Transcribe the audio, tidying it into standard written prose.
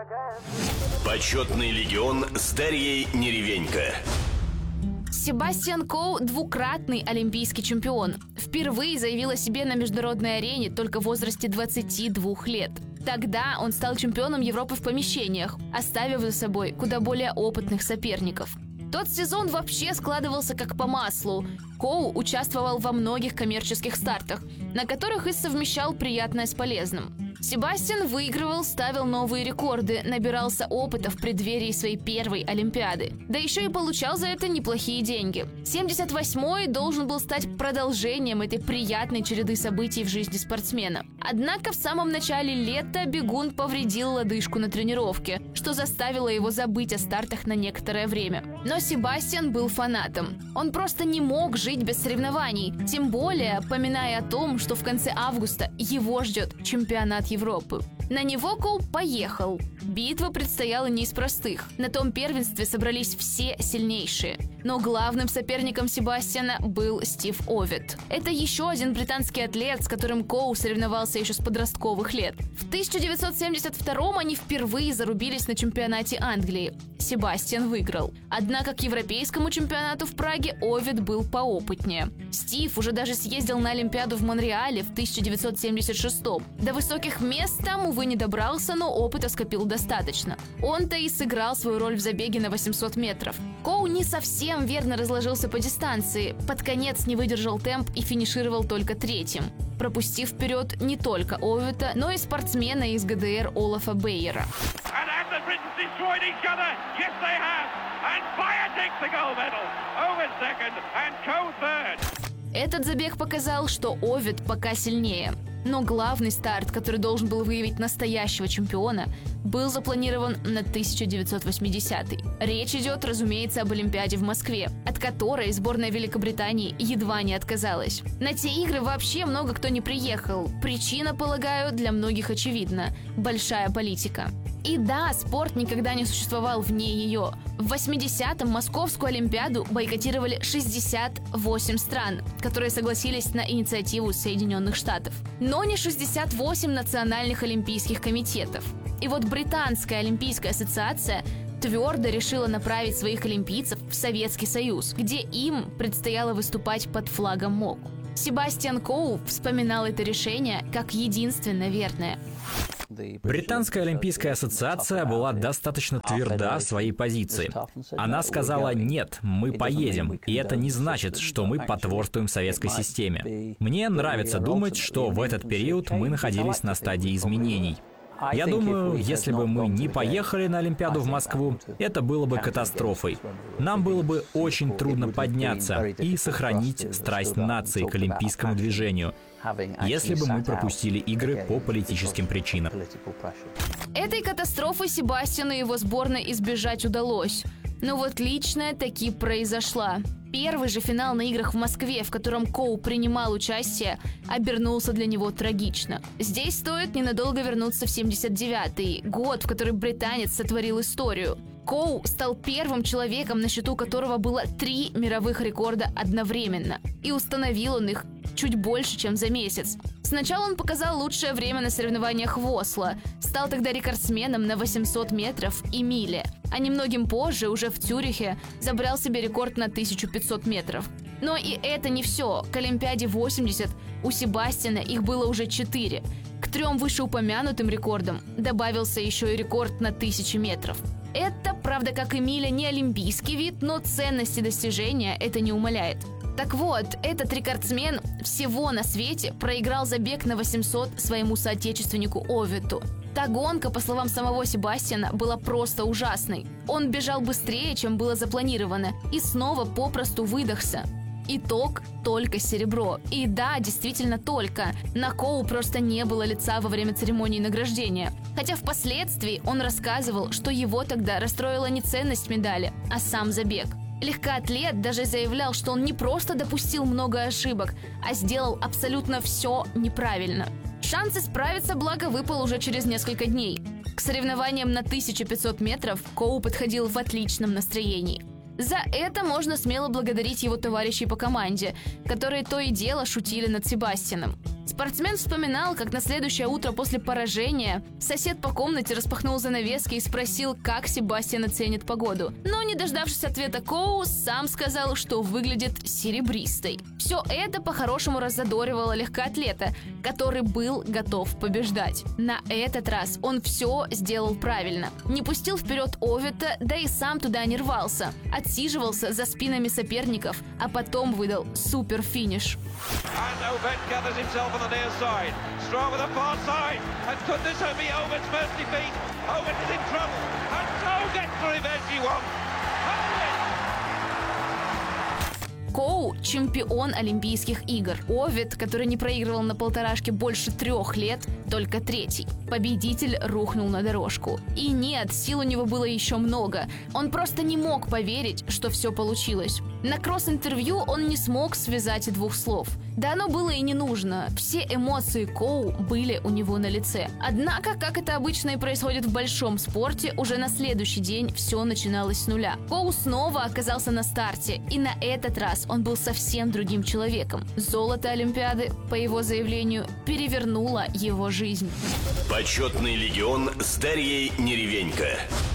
Почетный легион с Дарьей Неревенько. Себастьян Коу – двукратный олимпийский чемпион. Впервые заявил о себе на международной арене только в возрасте 22 лет. Тогда он стал чемпионом Европы в помещениях, оставив за собой куда более опытных соперников. Тот сезон вообще складывался как по маслу. Коу участвовал во многих коммерческих стартах, на которых и совмещал приятное с полезным. Себастьян выигрывал, ставил новые рекорды, набирался опыта в преддверии своей первой Олимпиады. Да еще и получал за это неплохие деньги. 78-й должен был стать продолжением этой приятной череды событий в жизни спортсмена. Однако в самом начале лета бегун повредил лодыжку на тренировке, что заставило его забыть о стартах на некоторое время. Но Себастьян был фанатом. Он просто не мог жить без соревнований, тем более поминая о том, что в конце августа его ждет чемпионат Европы. На него Коу поехал. Битва предстояла не из простых. На том первенстве собрались все сильнейшие. Но главным соперником Себастьяна был Стив Овид. Это еще один британский атлет, с которым Коу соревновался еще с подростковых лет. В 1972-м они впервые зарубились на чемпионате Англии. Себастьян выиграл. Однако к европейскому чемпионату в Праге Овид был поопытнее. Стив уже даже съездил на Олимпиаду в Монреале в 1976-м. До высоких мест там, увы, не добрался, но опыта скопил достаточно. Он-то и сыграл свою роль в забеге на 800 метров. Коу не совсем верно разложился по дистанции. Под конец не выдержал темп и финишировал только третьим, пропустив вперед не только Овида, но и спортсмена из ГДР Олафа Бейера. Этот забег показал, что Овид пока сильнее. Но главный старт, который должен был выявить настоящего чемпиона, был запланирован на 1980-й. Речь идет, разумеется, об Олимпиаде в Москве, от которой сборная Великобритании едва не отказалась. На те игры вообще много кто не приехал. Причина, полагаю, для многих очевидна – большая политика. И да, спорт никогда не существовал вне ее. В 80-м Московскую Олимпиаду бойкотировали 68 стран, которые согласились на инициативу Соединенных Штатов. Но не 68 национальных олимпийских комитетов. И вот Британская олимпийская ассоциация твердо решила направить своих олимпийцев в Советский Союз, где им предстояло выступать под флагом МОК. Себастьян Коу вспоминал это решение как единственно верное. Британская олимпийская ассоциация была достаточно тверда в своей позиции. Она сказала: «Нет, мы поедем», и это не значит, что мы потворствуем советской системе. Мне нравится думать, что в этот период мы находились на стадии изменений. Я думаю, если бы мы не поехали на Олимпиаду в Москву, это было бы катастрофой. Нам было бы очень трудно подняться и сохранить страсть нации к олимпийскому движению, если бы мы пропустили игры по политическим причинам. Этой катастрофы Себастьяну и его сборной избежать удалось. Но вот личная таки произошла. Первый же финал на играх в Москве, в котором Коу принимал участие, обернулся для него трагично. Здесь стоит ненадолго вернуться в 79-й, год, в который британец сотворил историю. Коу стал первым человеком, на счету которого было 3 мировых рекорда одновременно. И установил он их чуть больше, чем за месяц. Сначала он показал лучшее время на соревнованиях в Осло, стал тогда рекордсменом на 800 метров и миле. А немногим позже, уже в Цюрихе, забрал себе рекорд на 1500 метров. Но и это не все. К Олимпиаде 80 у Себастьяна их было уже 4. К 3 вышеупомянутым рекордам добавился еще и рекорд на 1000 метров. Это, правда, как и миля, не олимпийский вид, но ценности достижения это не умаляет. Так вот, этот рекордсмен всего на свете проиграл забег на 800 своему соотечественнику Овиду. Та гонка, по словам самого Себастьяна, была просто ужасной. Он бежал быстрее, чем было запланировано, и снова попросту выдохся. Итог – только серебро. И да, действительно только. На Коу просто не было лица во время церемонии награждения. Хотя впоследствии он рассказывал, что его тогда расстроила не ценность медали, а сам забег. Легкоатлет даже заявлял, что он не просто допустил много ошибок, а сделал абсолютно все неправильно. Шанс исправиться, благо, выпал уже через несколько дней. К соревнованиям на 1500 метров Коу подходил в отличном настроении. За это можно смело благодарить его товарищей по команде, которые то и дело шутили над Себастьяном. Спортсмен вспоминал, как на следующее утро после поражения сосед по комнате распахнул занавески и спросил, как Себастьян оценит погоду. Но, не дождавшись ответа Коу, сам сказал, что выглядит серебристой. Все это по-хорошему раззадоривало легкоатлета, который был готов побеждать. На этот раз он все сделал правильно. Не пустил вперед Овета, да и сам туда не рвался. Отсиживался за спинами соперников, а потом выдал суперфиниш. Коу – чемпион Олимпийских игр. Овет, который не проигрывал на полторашке больше 3 лет, только 3-й. Победитель рухнул на дорожку. И нет, сил у него было еще много. Он просто не мог поверить, что все получилось. На кросс-интервью он не смог связать 2 слов. Да оно было и не нужно. Все эмоции Коу были у него на лице. Однако, как это обычно и происходит в большом спорте, уже на следующий день все начиналось с нуля. Коу снова оказался на старте, и на этот раз он был совсем другим человеком. Золото Олимпиады, по его заявлению, перевернуло его жизнь. Почетный легион с Дарьей Неревенько.